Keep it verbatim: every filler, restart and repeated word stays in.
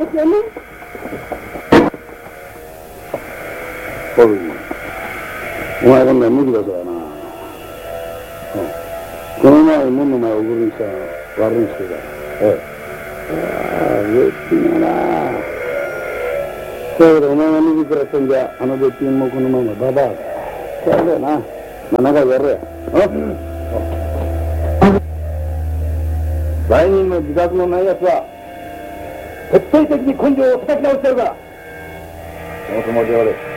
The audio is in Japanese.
ですよね。 おい、お前こんなん無理だそうやな。この前門の前を送るにしたら悪いんしてだ。ええ。ああ、べっぴんやな。そうやけどお前が右からったんじゃ、あのべっぴんもこのままババアだ。そうだよな。まあ仲良くやろうや。売人の自覚のない奴は、徹底的に根性を叩き直してるから。そのつもりでおれ。